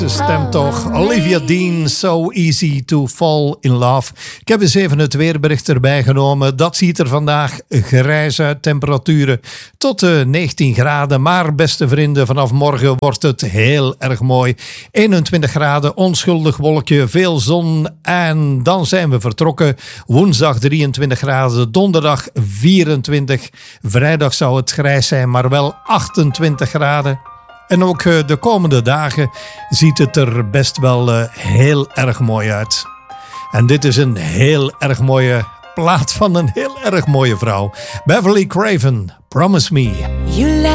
Stem toch. Olivia Dean, So Easy to Fall in Love. Ik heb eens even het weerbericht erbij genomen. Dat ziet er vandaag grijs uit. Temperaturen tot 19 graden. Maar beste vrienden, vanaf morgen wordt het heel erg mooi. 21 graden, onschuldig wolkje, veel zon. En dan zijn we vertrokken. Woensdag 23 graden, donderdag 24. Vrijdag zou het grijs zijn, maar wel 28 graden. En ook de komende dagen ziet het er best wel heel erg mooi uit. En dit is een heel erg mooie plaat van een heel erg mooie vrouw. Beverly Craven, Promise Me.